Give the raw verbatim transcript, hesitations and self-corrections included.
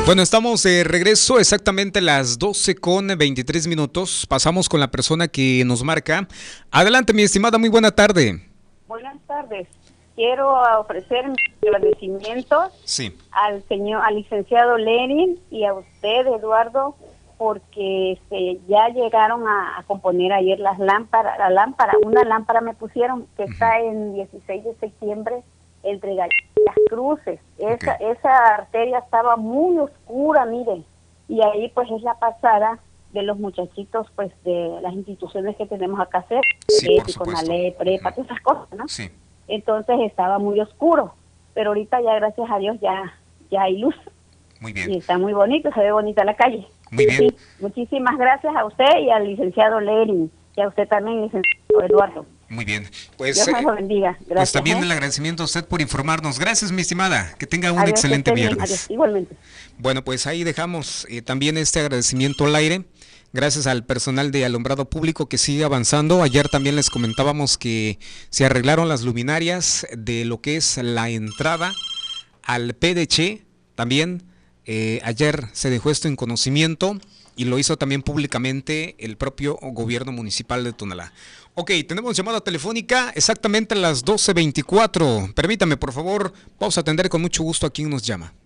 Bueno, estamos de regreso exactamente a las doce con veintitrés minutos. Pasamos con la persona que nos marca. Adelante, mi estimada, muy buena tarde. Buenas tardes. Quiero ofrecer mi agradecimiento sí. al señor, al licenciado Lenin y a usted, Eduardo, porque este, ya llegaron a, a componer ayer las lámparas, la lámpara, una lámpara me pusieron que uh-huh. está en dieciséis de septiembre entre Galletas Cruces. Esa, okay. esa arteria estaba muy oscura, miren, y ahí pues es la pasada de los muchachitos pues de las instituciones que tenemos acá cerca, sí, con la ley, prepa, todas esas cosas, ¿no? Sí. Entonces estaba muy oscuro, pero ahorita ya gracias a Dios ya, ya hay luz. Muy bien. Y está muy bonito, se ve bonita la calle. Muy bien. Sí, muchísimas gracias a usted y al licenciado Lenin, y a usted también, licenciado Eduardo. Muy bien. Pues, Dios me lo bendiga. Gracias. Pues también ¿eh? el agradecimiento a usted por informarnos. Gracias, mi estimada. Que tenga un Adiós, excelente que esté bien. viernes. Adiós, igualmente. Bueno, pues ahí dejamos eh, también este agradecimiento al aire. Gracias al personal de alumbrado público que sigue avanzando. Ayer también les comentábamos que se arreglaron las luminarias de lo que es la entrada al P D Che. También eh, ayer se dejó esto en conocimiento y lo hizo también públicamente el propio gobierno municipal de Tonalá. Ok, tenemos llamada telefónica exactamente a las doce veinticuatro. Permítame, por favor, vamos a atender con mucho gusto a quien nos llama.